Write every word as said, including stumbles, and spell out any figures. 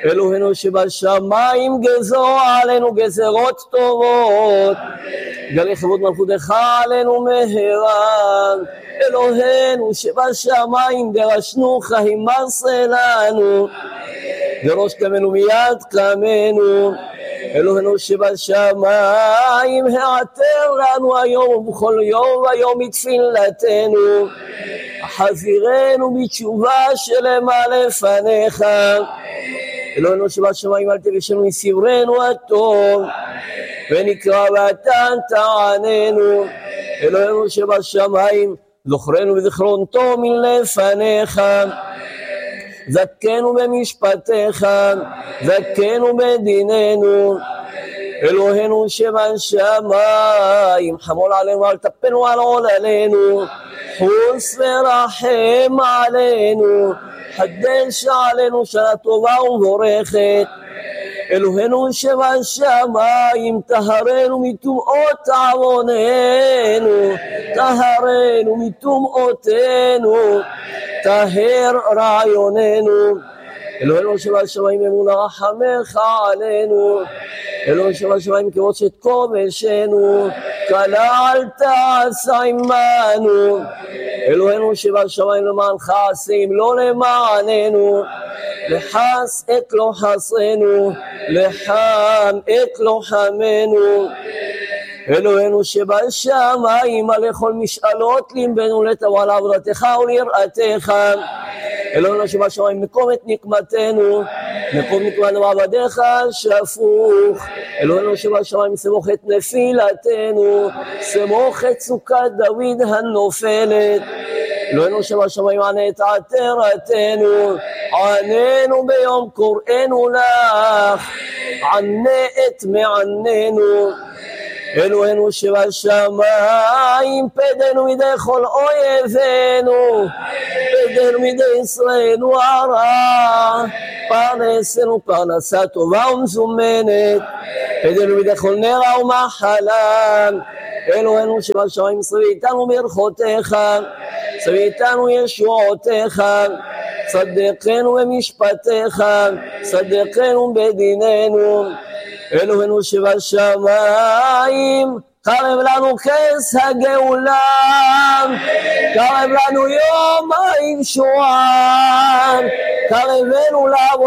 אלוהינו שבשמיים גזור עלינו גזרות טובות, גלי כבוד מלכותך עלינו מהרה. אלוהינו שבשמיים דרשנו חיימס לנו, דרוש קמנו מיד קמנו. אלוהינו שבשמיים העתר לנו היום ובכל יום ויום מתפילתנו, חזירנו בתשובה שלמה לפניך. אלוהינו שבשמיים אל תבשנו מסברנו הטוב, ונקרא ואתה תעננו. אלוהינו שבשמיים זוכרנו בזיכרון טוב מלפניך, זכנו במשפטיך, זכנו בדיננו. אלוהינו שבשמיים חמול עלינו אל תפנו על עוללינו, חוס ורחם עלינו, חדש עלינו שנה טובה ומבורכת. אלוהינו שבשמיים טהרנו מטומאות עווננו, טהרנו מטומאותינו, טהר רעיוננו. אלוהינו שבשמיים אמונה רחמך עלינו. אלוהינו שבשמיים כבושת כובשנו, קלה אל תעשה עמנו. אלוהינו שבשמיים למענך עשים לא למעננו, לחס את לא חסנו, לחם את לא חמנו. אלוהינו שבשמיים על כל משאלות ליבנו לטובה לעבודתך וליראתך. אלוהינו שבשמיים מקום את נקמתנו, מקום נקמנו בעבדיך שפוך. אלוהינו שבשמיים סמוך את נפילתנו, סמוך את סוכת דוד הנופלת. אלוהינו שבשמיים ענה את עתרתנו, עננו ביום קוראנו לך, ענה את מעננו. אלוהינו שבשמיים פדנו מידי כל אויבינו, פדנו מידי ישראלנו הרע, פרנסנו פרנסה טובה ומזומנת, פדנו מידי כל נרע ומחלה. אלוהינו שבשמיים סבי איתנו ברכותיך, סבי איתנו ישועותיך, צדקנו במשפטיך, צדקנו בדיננו. אלוהינו שבשמיים קרב לנו כס הגאולה, קרב לנו יום הישועה, קרבנו לעבוד